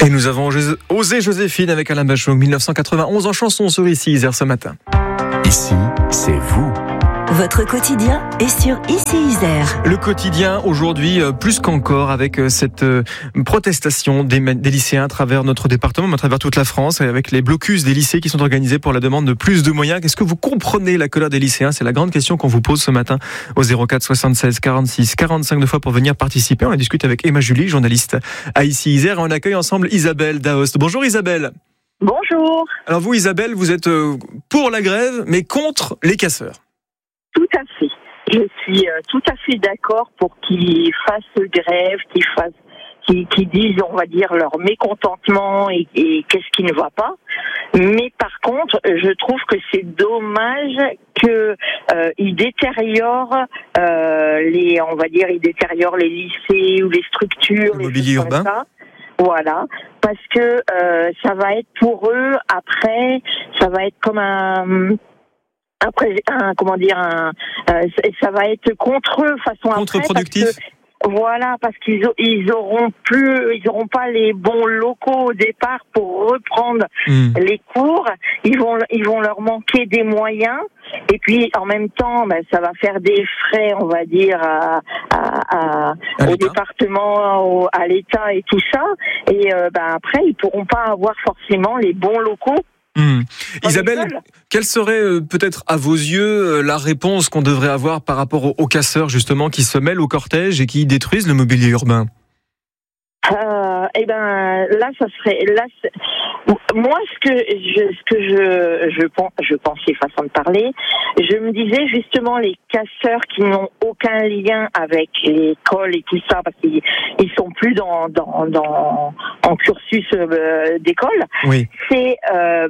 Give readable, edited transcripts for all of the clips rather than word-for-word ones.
Et nous avons osé Joséphine avec Alain Bachung, 1991 en chanson sur Ici Isère ce matin. Ici, c'est vous. Votre quotidien est sur Ici Isère. Le quotidien aujourd'hui, plus qu'encore, avec cette protestation des lycéens à travers notre département, mais à travers toute la France, et avec les blocus des lycées qui sont organisés pour la demande de plus de moyens. Qu'est-ce que vous comprenez la colère des lycéens ? C'est la grande question qu'on vous pose ce matin au 04 76 46 45 2 fois pour venir participer. On discute avec Emma Julie, journaliste à Ici Isère, et on accueille ensemble Isabelle Daost. Bonjour Isabelle. Bonjour. Alors vous Isabelle, vous êtes pour la grève, mais contre les casseurs. Tout à fait. Je suis tout à fait d'accord pour qu'ils fassent grève, qu'ils disent, on va dire, leur mécontentement et qu'est-ce qui ne va pas. Mais par contre, je trouve que c'est dommage qu'ils détériorent ils détériorent les lycées ou les structures, le mobilier urbain. Voilà, parce que ça va être pour eux après, ça va être comme ça va être contre eux façon contre-productif. Parce qu'ils auront pas les bons locaux au départ pour reprendre les cours. Ils vont leur manquer des moyens. Et puis en même temps, ça va faire des frais, on va dire, au département, à l'État et tout ça. Et après, ils pourront pas avoir forcément les bons locaux. Isabelle, quelle serait peut-être à vos yeux la réponse qu'on devrait avoir par rapport aux casseurs justement qui se mêlent au cortège et qui détruisent le mobilier urbain ? Moi, je pensais façon de parler, je me disais justement les casseurs qui n'ont aucun lien avec l'école et tout ça, parce qu'ils sont plus en cursus d'école. Oui. C'est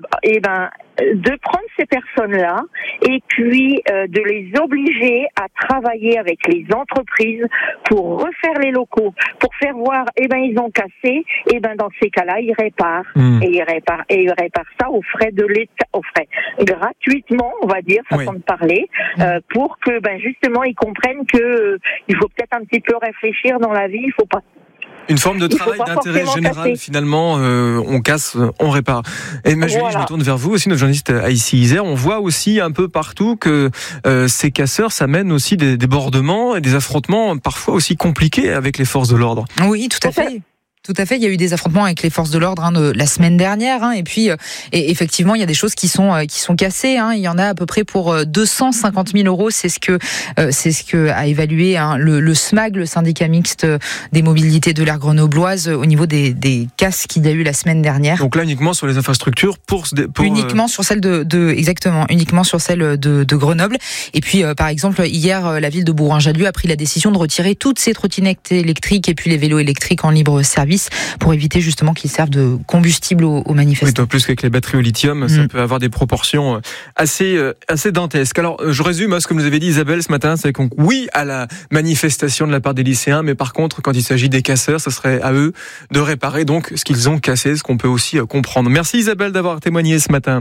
de prendre ces personnes-là et puis de les obliger à travailler avec les entreprises pour refaire les locaux, pour faire voir, ils ont cassé, dans ces cas-là, ils réparent. Et ils réparent ça aux frais de l'État, gratuitement, on va dire, façon de parler, pour que, justement, ils comprennent que il faut peut-être un petit peu réfléchir dans la vie, il faut pas. Une forme de travail d'intérêt général, finalement, on casse, on répare. Et Emma Julie, je me tourne vers vous aussi, notre journaliste à Ici Isère. On voit aussi un peu partout que ces casseurs, ça mène aussi des débordements et des affrontements parfois aussi compliqués avec les forces de l'ordre. Oui, tout à fait. Tout à fait, il y a eu des affrontements avec les forces de l'ordre de la semaine dernière, et puis et effectivement il y a des choses qui sont cassées. Il y en a à peu près pour 250 000 €. C'est ce que a évalué le SMAG, le syndicat mixte des mobilités de l'aire grenobloise, au niveau des casses qu'il y a eu la semaine dernière. Donc là uniquement sur les infrastructures uniquement sur celle uniquement sur celle de Grenoble. Et puis par exemple hier la ville de Bourgoin-Jallieu a pris la décision de retirer toutes ses trottinettes électriques et puis les vélos électriques en libre service, pour éviter justement qu'ils servent de combustible aux manifestants. Oui, en plus qu'avec les batteries au lithium, ça peut avoir des proportions assez dantesques. Alors, je résume ce que vous avez dit Isabelle ce matin, c'est qu'on oui à la manifestation de la part des lycéens, mais par contre, quand il s'agit des casseurs, ça serait à eux de réparer donc ce qu'ils ont cassé, ce qu'on peut aussi comprendre. Merci Isabelle d'avoir témoigné ce matin.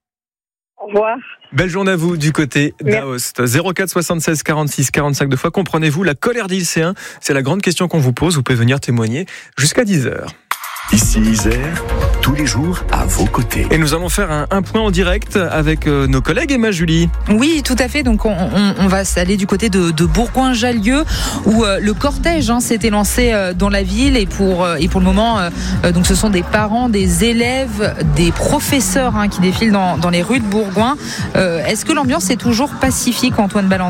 Au revoir. Belle journée à vous du côté d'Aoste. 04 76 46 45 2 fois. Comprenez-vous la colère des lycéens ? C'est la grande question qu'on vous pose. Vous pouvez venir témoigner jusqu'à 10h. Ici Isère, tous les jours à vos côtés. Et nous allons faire un point en direct avec nos collègues Emma Julie. Oui, tout à fait. Donc on va aller du côté de Bourgoin-Jallieu où le cortège s'était lancé dans la ville et pour le moment donc ce sont des parents, des élèves, des professeurs qui défilent dans les rues de Bourgoin. Est-ce que l'ambiance est toujours pacifique, Antoine Ballandra ?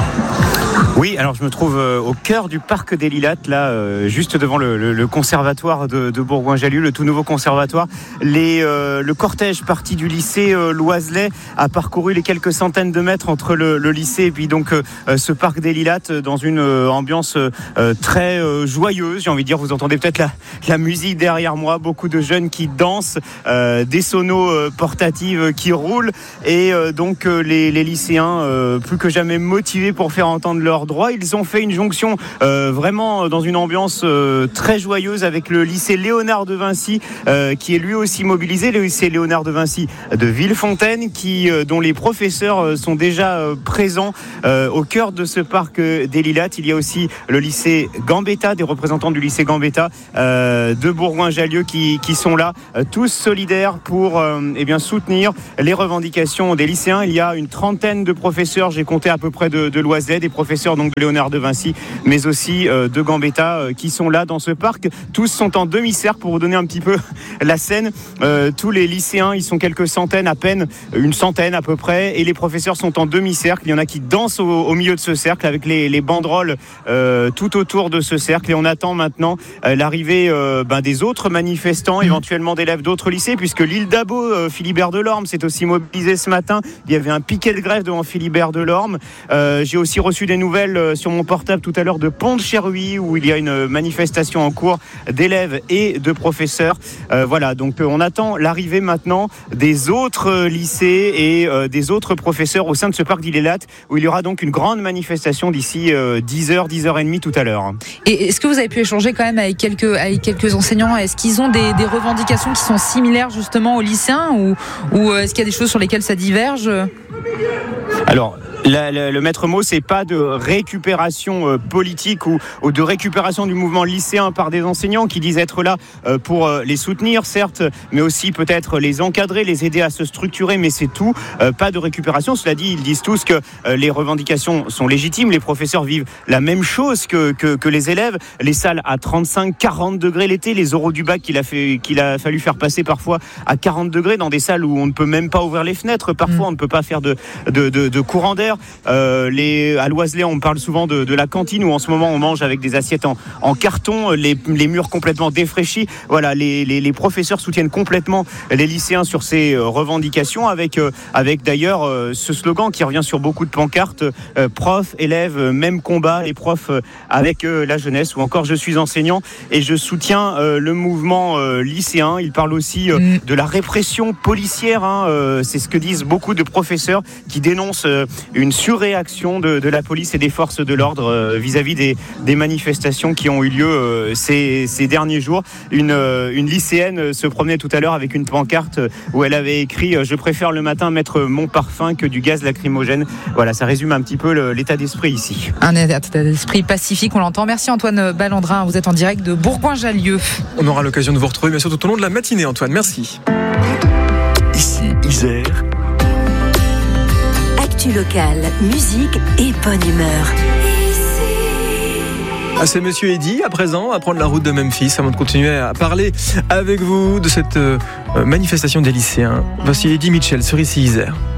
Oui, alors je me trouve au cœur du parc des Lilates, là, juste devant le conservatoire de Bourgoin-Jallieu, le tout nouveau conservatoire. Le cortège parti du lycée Loiselet a parcouru les quelques centaines de mètres entre le lycée et puis donc ce parc des Lilates dans une ambiance très joyeuse. J'ai envie de dire, vous entendez peut-être la musique derrière moi, beaucoup de jeunes qui dansent, des sonos portatives qui roulent et donc les lycéens plus que jamais motivés pour faire entendre leur droit. Ils ont fait une jonction vraiment dans une ambiance très joyeuse avec le lycée Léonard de Vinci qui est lui aussi mobilisé, le lycée Léonard de Vinci de Villefontaine dont les professeurs sont déjà présents au cœur de ce parc des Lilates. Il y a aussi le lycée Gambetta, des représentants du lycée Gambetta de Bourgoin-Jallieu qui sont là, tous solidaires pour soutenir les revendications des lycéens. Il y a une trentaine de professeurs, j'ai compté à peu près de Loiset, des professeurs donc de Léonard de Vinci, mais aussi de Gambetta qui sont là dans ce parc. Tous sont en demi-cercle pour vous donner un petit peu la scène. Tous les lycéens, ils sont quelques centaines, à peine une centaine à peu près, et les professeurs sont en demi-cercle. Il y en a qui dansent au milieu de ce cercle avec les banderoles tout autour de ce cercle, et on attend maintenant l'arrivée des autres manifestants, éventuellement d'élèves d'autres lycées, puisque l'île d'Abo, Philibert Delorme, s'est aussi mobilisé ce matin. Il y avait un piquet de grève devant Philibert Delorme. J'ai aussi reçu des nouvelles sur mon portable tout à l'heure de Pont-de-Cherruy, où il y a une manifestation en cours d'élèves et de professeurs. Voilà, donc on attend l'arrivée maintenant des autres lycées et des autres professeurs au sein de ce parc d'Ille-et-Latte, où il y aura donc une grande manifestation d'ici 10h, 10h30 tout à l'heure. Et est-ce que vous avez pu échanger quand même avec quelques enseignants? Est-ce qu'ils ont des revendications qui sont similaires justement aux lycéens, ou est-ce qu'il y a des choses sur lesquelles ça diverge? Alors, le maître mot, c'est pas de récupération politique ou de récupération du mouvement lycéen par des enseignants qui disent être là pour les soutenir, certes, mais aussi peut-être les encadrer, les aider à se structurer, mais c'est tout. Pas de récupération. Cela dit, ils disent tous que les revendications sont légitimes. Les professeurs vivent la même chose que les élèves. Les salles à 35-40 degrés l'été, les oraux du bac qu'il a fallu faire passer parfois à 40 degrés dans des salles où on ne peut même pas ouvrir les fenêtres. Parfois, on ne peut pas faire de courant d'air. À Loiselet, on parle souvent de la cantine où en ce moment on mange avec des assiettes en carton, les murs complètement défraîchis. Voilà, les professeurs soutiennent complètement les lycéens sur ces revendications, avec d'ailleurs ce slogan qui revient sur beaucoup de pancartes: profs, élèves, même combat, les profs avec la jeunesse, ou encore je suis enseignant et je soutiens le mouvement lycéen. Il parle aussi de la répression policière, c'est ce que disent beaucoup de professeurs qui dénoncent une surréaction de la police et des forces de l'ordre vis-à-vis des manifestations qui ont eu lieu ces derniers jours. Une lycéenne se promenait tout à l'heure avec une pancarte où elle avait écrit « Je préfère le matin mettre mon parfum que du gaz lacrymogène ». Voilà, ça résume un petit peu l'état d'esprit ici. Un état d'esprit pacifique, on l'entend. Merci Antoine Ballandrin, vous êtes en direct de Bourgoin-Jallieu. On aura l'occasion de vous retrouver bien sûr tout au long de la matinée, Antoine, merci. Ici Isère. Actu locale, musique et bonne humeur. C'est Monsieur Eddy à présent à prendre la route de Memphis avant de continuer à parler avec vous de cette manifestation des lycéens. Voici Eddy Mitchell sur Ici Isère.